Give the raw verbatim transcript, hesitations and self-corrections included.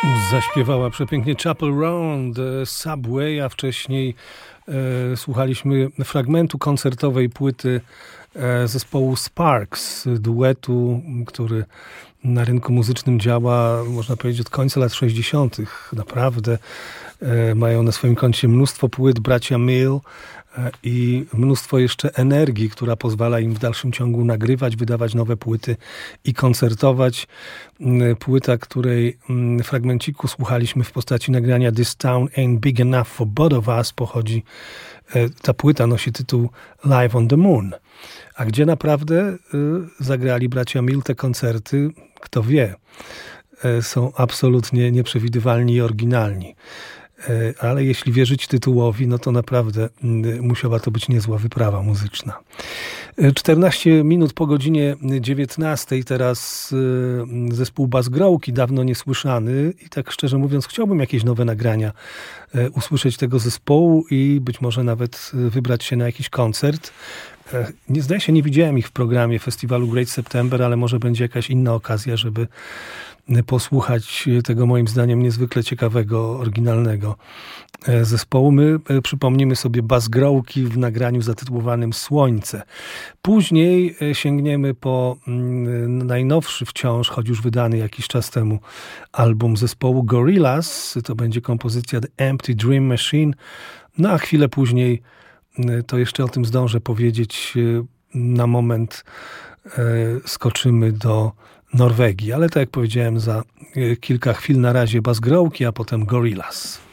Zaśpiewała przepięknie Chapel Roan, The Subway, a wcześniej e, słuchaliśmy fragmentu koncertowej płyty e, zespołu Sparks, duetu, który na rynku muzycznym działa, można powiedzieć, od końca lat sześćdziesiątych. Naprawdę e, mają na swoim koncie mnóstwo płyt, bracia Mill, i mnóstwo jeszcze energii, która pozwala im w dalszym ciągu nagrywać, wydawać nowe płyty i koncertować. Płyta, której fragmenciku słuchaliśmy w postaci nagrania This Town Ain't Big Enough for Both of Us pochodzi, ta płyta nosi tytuł Live on the Moon. A gdzie naprawdę zagrali bracia Mill te koncerty, kto wie, są absolutnie nieprzewidywalni i oryginalni. Ale jeśli wierzyć tytułowi, no to naprawdę musiała to być niezła wyprawa muzyczna. czternaście minut po godzinie dziewiętnastej, teraz zespół Buzzgrowki, dawno niesłyszany i tak szczerze mówiąc chciałbym jakieś nowe nagrania usłyszeć tego zespołu i być może nawet wybrać się na jakiś koncert. Nie, zdaje się, nie widziałem ich w programie festiwalu Great September, ale może będzie jakaś inna okazja, żeby posłuchać tego moim zdaniem niezwykle ciekawego, oryginalnego zespołu. My przypomnimy sobie Buzzgrowki w nagraniu zatytułowanym Słońce. Później sięgniemy po najnowszy wciąż, choć już wydany jakiś czas temu, album zespołu Gorillaz. To będzie kompozycja The Empty Dream Machine. No a chwilę później, to jeszcze o tym zdążę powiedzieć, na moment skoczymy do Norwegii. Ale tak jak powiedziałem, za kilka chwil na razie Buzzgrowki, a potem Gorillaz.